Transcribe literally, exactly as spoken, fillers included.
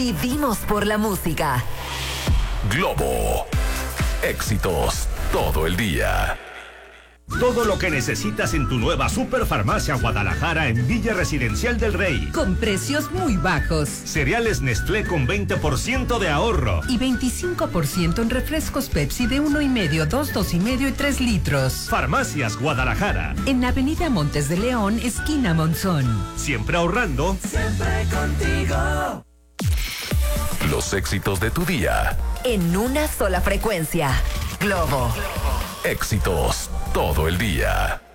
Vivimos por la música. Globo. Éxitos todo el día. Todo lo que necesitas en tu nueva Superfarmacia Guadalajara en Villa Residencial del Rey. Con precios muy bajos. Cereales Nestlé con veinte por ciento de ahorro. Y veinticinco por ciento en refrescos Pepsi de uno y medio, dos, dos y medio y tres litros. Farmacias Guadalajara. En Avenida Montes de León, esquina Monzón. Siempre ahorrando. Siempre contigo. Los éxitos de tu día. En una sola frecuencia. Globo. Éxitos todo el día.